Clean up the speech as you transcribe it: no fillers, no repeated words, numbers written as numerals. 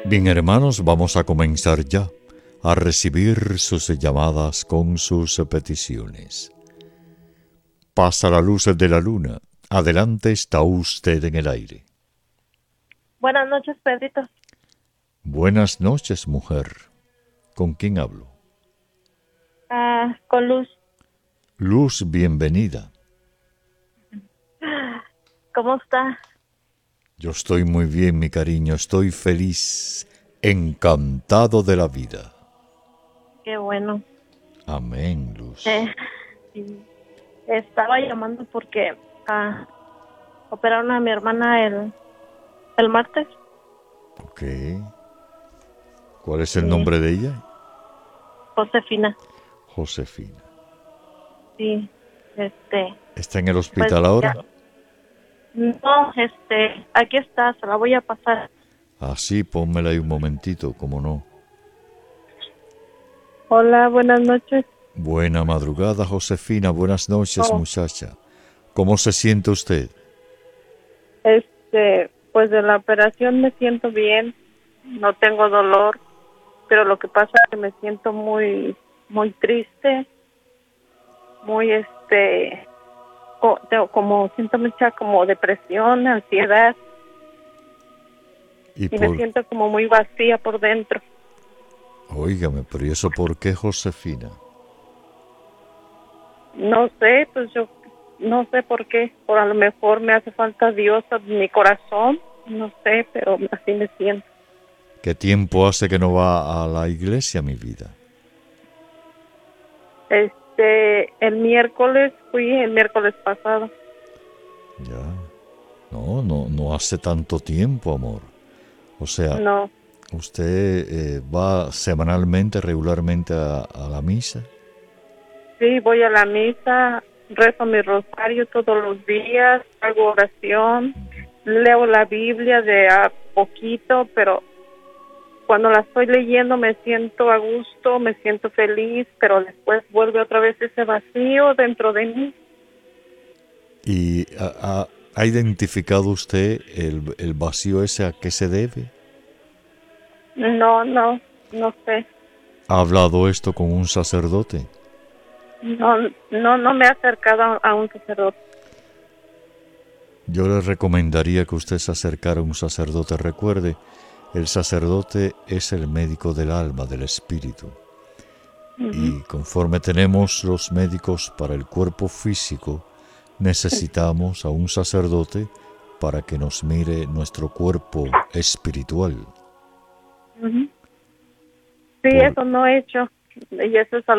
Bien, hermanos, vamos a comenzar ya a recibir sus llamadas con sus peticiones. Pasa la luz de la luna. Adelante, está usted en el aire. Buenas noches, Pedrito. Buenas noches, mujer. ¿Con quién hablo? Con Luz. Luz, bienvenida. ¿Cómo está? Yo estoy muy bien, mi cariño. Estoy feliz, encantado de la vida. Qué bueno. Amén, Luz. Sí. Estaba llamando porque operaron a mi hermana el martes. Ok. ¿Cuál es el Sí. nombre de ella? Josefina. Josefina. Sí. ¿Está en el Pues hospital ahora? ya. No, aquí está, se la voy a pasar. Así, pónmela ahí un momentito, como no. Hola, buenas noches. Buena madrugada, Josefina. Buenas noches, Oh, muchacha. ¿Cómo se siente usted? pues de la operación me siento bien, no tengo dolor, pero lo que pasa es que me siento muy, muy triste, muy como siento mucha como depresión, ansiedad Y y me siento como muy vacía por dentro. Óigame, pero ¿y eso por qué, Josefina? No sé, pues yo no sé por qué, por a lo mejor me hace falta Dios en mi corazón, no sé, pero así me siento. ¿Qué tiempo hace que no va a la iglesia, mi vida? Fui el miércoles pasado. Ya. No hace tanto tiempo, amor. O sea, No, ¿usted va semanalmente, regularmente a la misa? sí, voy a la misa, rezo mi rosario todos los días, hago oración, leo la Biblia de a poquito, pero cuando la estoy leyendo me siento a gusto, me siento feliz, pero después vuelve otra vez ese vacío dentro de mí. ¿Y ha identificado usted el vacío ese a qué se debe? No sé. ¿Ha hablado esto con un sacerdote? No me he acercado a un sacerdote. Yo le recomendaría que usted se acercara a un sacerdote. Recuerde, el sacerdote es el médico del alma, del espíritu. Ujú. Y conforme tenemos los médicos para el cuerpo físico, necesitamos a un sacerdote para que nos mire nuestro cuerpo espiritual. Ujú. Sí, Por, eso no he hecho, y eso es a